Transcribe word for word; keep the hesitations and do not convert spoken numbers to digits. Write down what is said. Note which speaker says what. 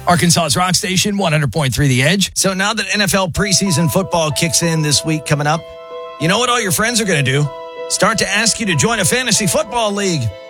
Speaker 1: Arkansas's Rock Station, one hundred point three The Edge.
Speaker 2: So now that N F L preseason football kicks in this week coming up, you know what all your friends are going to do? Start to ask you to join a fantasy football league.